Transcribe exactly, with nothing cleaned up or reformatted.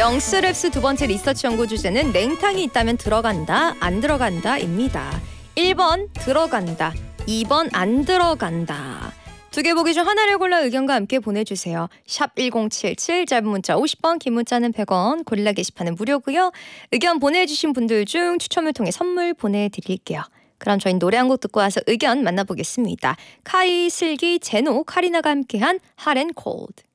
영스랩스 두 번째 리서치 연구 주제는 냉탕이 있다면 들어간다, 안 들어간다입니다. 일 번 들어간다, 이 번 안 들어간다. 두 개 보기 중 하나를 골라 의견과 함께 보내주세요. 샵 일공칠칠, 짧은 문자 오십 원, 긴 문자는 백 원, 고릴라 게시판은 무료고요. 의견 보내주신 분들 중 추첨을 통해 선물 보내드릴게요. 그럼 저희 노래 한 곡 듣고 와서 의견 만나보겠습니다. 카이, 슬기, 제노, 카리나가 함께한 Hot and Cold.